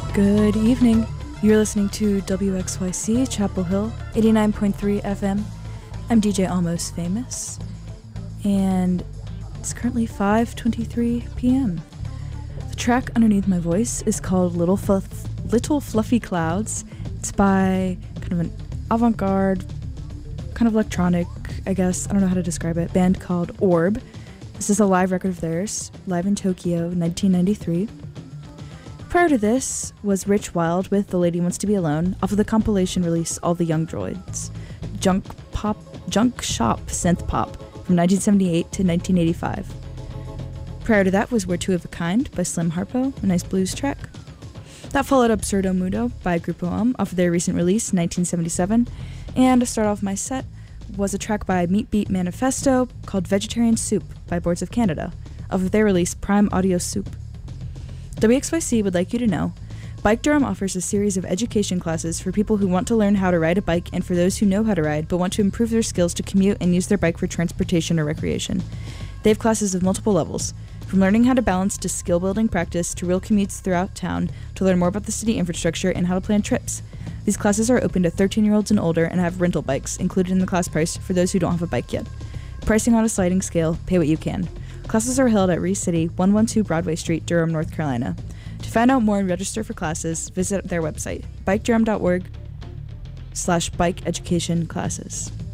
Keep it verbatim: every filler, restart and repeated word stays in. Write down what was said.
Good evening. You're listening to W X Y C Chapel Hill, eighty-nine point three F M. I'm D J Almost Famous, and it's currently five twenty-three p.m. The track underneath my voice is called Little, Fluff- Little Fluffy Clouds. It's by kind of an avant-garde, kind of electronic, I guess, I don't know how to describe it, band called Orb. This is a live record of theirs, live in Tokyo, nineteen ninety-three. Prior to this was Rich Wild with The Lady Wants to Be Alone off of the compilation release All the Young Droids, Junk Pop, Junk Shop Synth Pop from nineteen seventy-eight to nineteen eighty-five. Prior to that was We're Two of a Kind by Slim Harpo, a nice blues track. That followed Absurdo Mudo by Grupo Um off of their recent release, nineteen seventy-seven. And to start off my set was a track by Meat Beat Manifesto called Vegetarian Soup by Boards of Canada off of their release Prime Audio Soup. W X Y C would like you to know, Bike Durham offers a series of education classes for people who want to learn how to ride a bike and for those who know how to ride but want to improve their skills to commute and use their bike for transportation or recreation. They have classes of multiple levels, from learning how to balance to skill-building practice to real commutes throughout town to learn more about the city infrastructure and how to plan trips. These classes are open to thirteen-year-olds and older and have rental bikes included in the class price for those who don't have a bike yet. Pricing on a sliding scale, pay what you can. Classes are held at Reese City, one twelve Broadway Street, Durham, North Carolina. To find out more and register for classes, visit their website, bike durham dot org slash bike education classes.